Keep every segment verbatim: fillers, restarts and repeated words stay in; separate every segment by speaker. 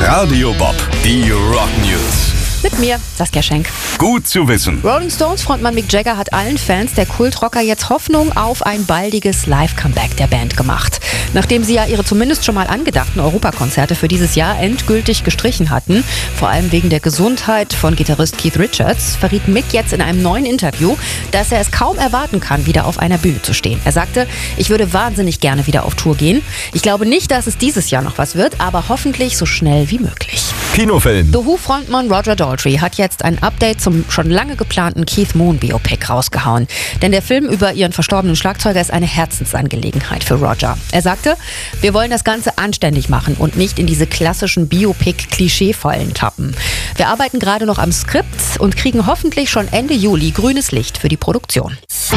Speaker 1: Radio Bob, die Rock News.
Speaker 2: Mit mir, Saskia Schenk.
Speaker 1: Gut zu wissen.
Speaker 2: Rolling Stones Frontmann Mick Jagger hat allen Fans der Kultrocker jetzt Hoffnung auf ein baldiges Live-Comeback der Band gemacht. Nachdem sie ja ihre zumindest schon mal angedachten Europakonzerte für dieses Jahr endgültig gestrichen hatten, vor allem wegen der Gesundheit von Gitarrist Keith Richards, verriet Mick jetzt in einem neuen Interview, dass er es kaum erwarten kann, wieder auf einer Bühne zu stehen. Er sagte, ich würde wahnsinnig gerne wieder auf Tour gehen. Ich glaube nicht, dass es dieses Jahr noch was wird, aber hoffentlich so schnell wie möglich.
Speaker 1: Kinofilm.
Speaker 2: The Who-Frontmann Roger Daltrey hat jetzt ein Update zum schon lange geplanten Keith Moon-Biopic rausgehauen. Denn der Film über ihren verstorbenen Schlagzeuger ist eine Herzensangelegenheit für Roger. Er sagte, wir wollen das Ganze anständig machen und nicht in diese klassischen Biopic-Klischee-Fallen tappen. Wir arbeiten gerade noch am Skript und kriegen hoffentlich schon Ende Juli grünes Licht für die Produktion.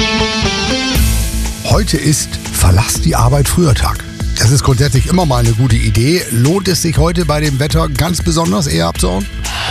Speaker 3: Heute ist Verlass die Arbeit früher Tag. Das ist grundsätzlich immer mal eine gute Idee. Lohnt es sich heute bei dem Wetter ganz besonders eher abzuhauen?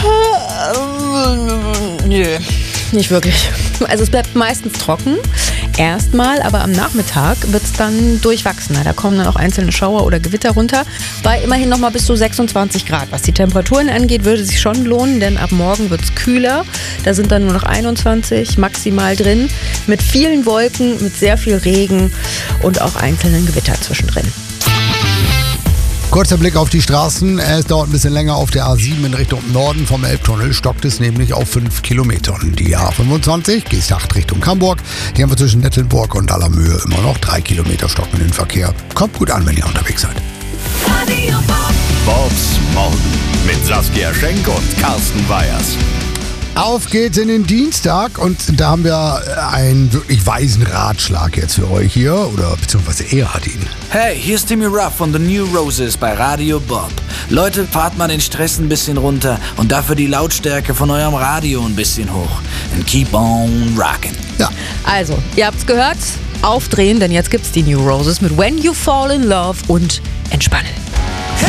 Speaker 2: Nö, nicht wirklich. Also es bleibt meistens trocken, erstmal, aber am Nachmittag wird es dann durchwachsener. Da kommen dann auch einzelne Schauer oder Gewitter runter, bei immerhin noch mal bis zu sechsundzwanzig Grad. Was die Temperaturen angeht, würde es sich schon lohnen, denn ab morgen wird es kühler. Da sind dann nur noch einundzwanzig maximal drin, mit vielen Wolken, mit sehr viel Regen und auch einzelnen Gewitter zwischendrin.
Speaker 3: Kurzer Blick auf die Straßen. Es dauert ein bisschen länger auf der A sieben in Richtung Norden. Vom Elbtunnel stockt es nämlich auf fünf Kilometern. Die A fünfundzwanzig, G acht Richtung Hamburg. Hier haben wir zwischen Nettelnburg und Allermöhe immer noch drei Kilometer stockenden Verkehr. Kommt gut an, wenn ihr unterwegs seid.
Speaker 1: Bobs Morgen mit Saskia Schenk und Carsten Weyers.
Speaker 3: Auf geht's in den Dienstag und da haben wir einen wirklich weisen Ratschlag jetzt für euch hier, oder beziehungsweise er hat ihn.
Speaker 4: Hey, hier ist Timmy Ruff von The New Roses bei Radio Bob. Leute, fahrt mal den Stress ein bisschen runter und dafür die Lautstärke von eurem Radio ein bisschen hoch. And keep on rockin'.
Speaker 3: Ja.
Speaker 2: Also, ihr habt's gehört, aufdrehen, denn jetzt gibt's die New Roses mit When You Fall in Love und entspannen.